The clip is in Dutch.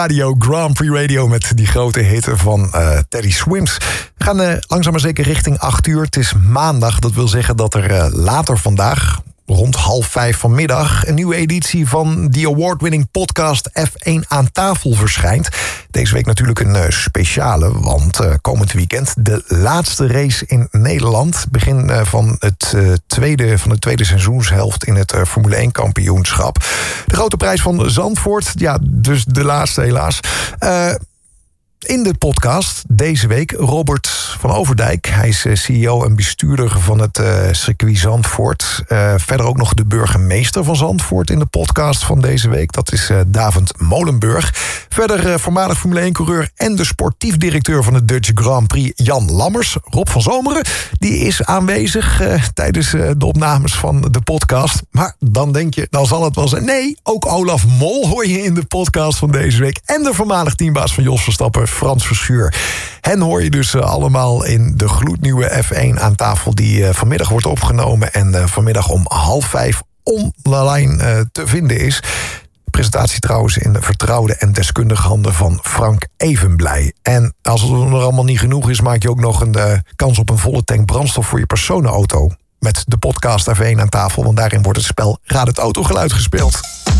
Radio Grand Prix Radio met die grote hit van Teddy Swims. We gaan langzaam maar zeker richting 8 uur. Het is maandag, dat wil zeggen dat er later vandaag, rond 4:30 vanmiddag, een nieuwe editie van die award-winning podcast F1 aan tafel verschijnt. Deze week natuurlijk een speciale, want komend weekend de laatste race in Nederland. Begin van de tweede seizoenshelft in het Formule 1 kampioenschap. De grote prijs van Zandvoort, ja, dus de laatste helaas. In de podcast deze week Robert van Overdijk. Hij is CEO en bestuurder van het circuit Zandvoort. Verder ook nog de burgemeester van Zandvoort in de podcast van deze week. Dat is David Molenburg. Verder voormalig Formule 1-coureur en de sportief directeur van de Dutch Grand Prix Jan Lammers. Rob van Zomeren, die is aanwezig tijdens de opnames van de podcast. Maar dan denk je, dan zal het wel zijn. Nee, ook Olaf Mol hoor je in de podcast van deze week. En de voormalig teambaas van Jos Verstappen, Frans Verschuur. Hen hoor je dus allemaal in de gloednieuwe F1 aan tafel die vanmiddag wordt opgenomen en vanmiddag om 4:30 online te vinden is. De presentatie trouwens in de vertrouwde en deskundige handen van Frank Evenblij. En als het er allemaal niet genoeg is, maak je ook nog een kans op een volle tank brandstof voor je personenauto met de podcast F1 aan tafel, want daarin wordt het spel Raad het autogeluid gespeeld.